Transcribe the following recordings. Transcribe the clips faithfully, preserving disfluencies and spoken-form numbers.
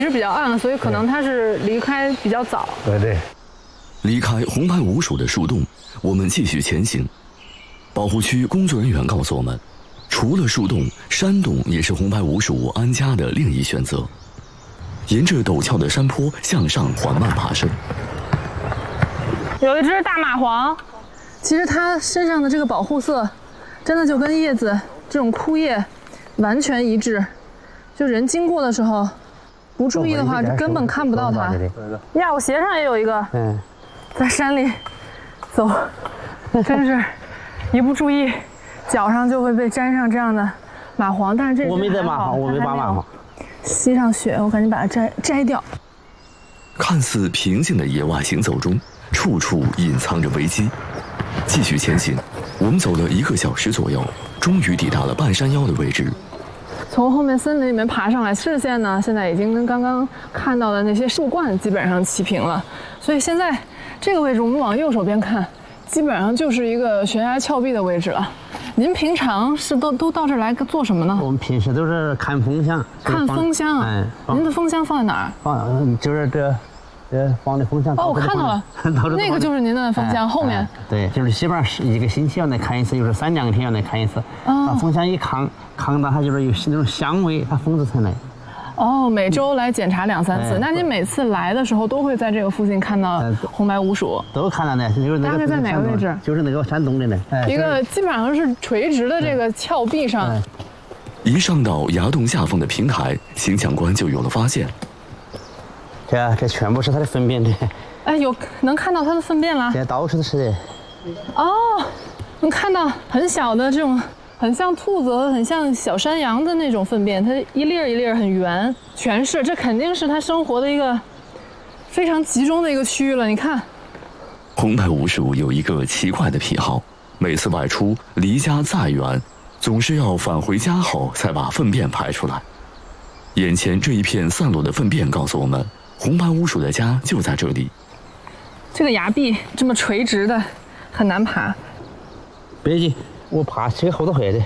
是比较暗，所以可能它是离开比较早。 对对。 离开红白五鼠的树洞，我们继续前行。保护区工作人员告诉我们，除了树洞，山洞也是红白五鼠安家的另一选择。沿着陡峭的山坡向上缓慢爬升。 有一只大蚂蟥，其实它身上的这个保护色，真的就跟叶子这种枯叶完全一致。就人经过的时候，不注意的话，根本看不到它。呀，我鞋上也有一个。嗯。在山里走，真是一不注意，脚上就会被沾上这样的蚂蟥。但是这我没在蚂蟥，我没拔蚂蟥。 吸上血，我赶紧把它摘摘掉。 看似平静的野外行走中，处处隐藏着危机。继续前行，我们走了一个小时左右，终于抵达了半山腰的位置。 从后面森林里面爬上来，视线呢现在已经跟刚刚看到的那些树冠基本上齐平了。所以现在这个位置，我们往右手边看，基本上就是一个悬崖峭壁的位置了。您平常是都都到这儿来做什么呢？ 我们平时都是看风箱。 看风箱啊？嗯。您的风箱放在哪儿？ 放就是这。这放的风箱哦，我看到了，那个就是您的风箱后面。 对，就是基本上是一个星期要来看一次，就是三两天要来看一次。把风箱一扛，扛到它就是有那种香味，它风子才来。 哦，每周来检查两三次。那您每次来的时候都会在这个附近看到红白五鼠？ 都看到的，就是那个。 大概在哪个位置？ 就是那个山洞里的。 一个基本上是垂直的这个峭壁上。 一上到崖洞下方的平台，邢强官就有了发现。 这这全部是它的粪便的。 哎，有能看到它的粪便了？ 这到处都是的。 哦，能看到很小的这种，很像兔子、很像小山羊的那种粪便，它一粒儿一粒儿很圆，全是。这肯定是它生活的一个非常集中的一个区域了。你看， 红白五鼠有一个奇怪的癖好，每次外出离家再远，总是要返回家后才把粪便排出来。眼前这一片散落的粪便告诉我们，红白五鼠的家就在这里。 这个崖壁这么垂直的，很难爬。 别急，我爬这个后头回的。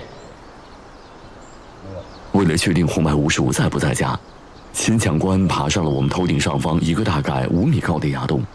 为了确定红白五鼠在不在家，秦强官爬上了我们头顶上方一个大概五米高的崖洞。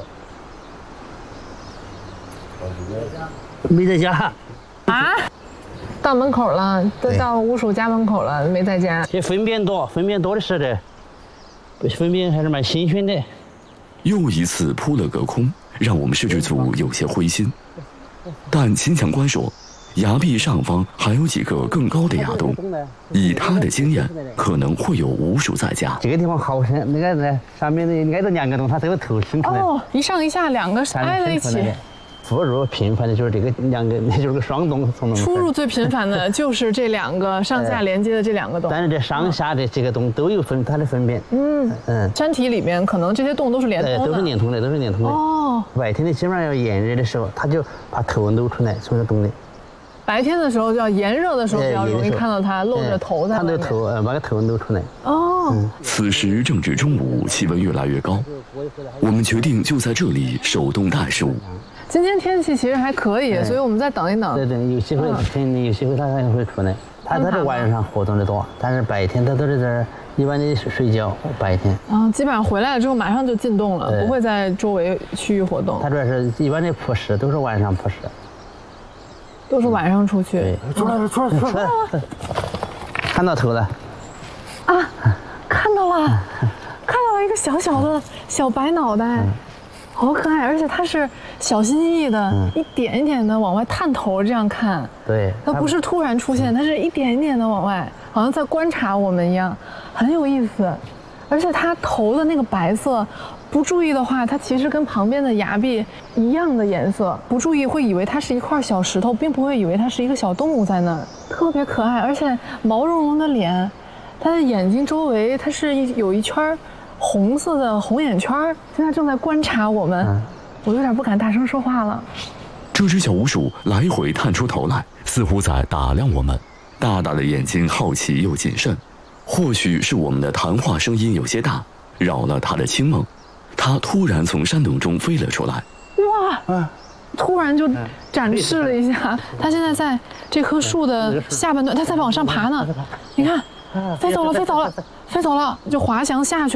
没在家。 啊？到门口了，都到五鼠家门口了，没在家。 这粪便多，粪便多的是的。粪便还是蛮新鲜的。 又一次扑了个空，让我们摄制组有些灰心。但秦强官说，崖壁上方还有几个更高的崖洞，以他的经验，可能会有五鼠在家。 这个地方好深，那个呢，上面的挨着两个洞，它都有头伸出来。 哦，一上一下两个挨在一起。 出入频繁的就是这个两个，那就是个双洞。 出入最频繁的就是这两个上下连接的这两个洞。 但是这上下的这个洞都有分它的粪便。 嗯嗯，山体里面可能这些洞都是连通的。 都是连通的，都是连通的。哦。白天的基本上要炎热的时候，它就把头露出来，从这洞里。 白天的时候，就要炎热的时候比较容易看到它露着头在外面。 它的头，呃，把个头露出来。 哦。 此时正值中午，气温越来越高，我们决定就在这里守洞待数。 今天天气其实还可以，所以我们再等一等。 对对，有机会，嗯，有机会它才会出来。它它是晚上活动的多，但是白天它都是在这儿一般的睡觉。白天啊，基本上回来了之后马上就进洞了，不会在周围区域活动。 它主要是一般的扑食都是晚上扑食， 都是晚上出去。 对，出来出来出来！看到头了。 啊，看到了，看到了一个小小的小白脑袋。好可爱，而且它是小心翼翼的，嗯、一点一点的往外探头，这样看。 对， 它不是突然出现，它是一点一点的往外，好像在观察我们一样，很有意思。而且它头的那个白色，不注意的话，它其实跟旁边的崖壁一样的颜色，不注意会以为它是一块小石头，并不会以为它是一个小动物在那儿，特别可爱，而且毛茸茸的脸，它的眼睛周围它是有一圈红色的红眼圈，现在正在观察我们，嗯、我有点不敢大声说话了。 这只小鼯鼠来回探出头来，似乎在打量我们，大大的眼睛好奇又谨慎。或许是我们的谈话声音有些大，扰了它的清梦，它突然从山洞中飞了出来。 哇！嗯、突然就展示了一下，它现在在这棵树的下半段，它在往上爬呢。你看，飞走了，飞走了，飞走了，就滑翔下去。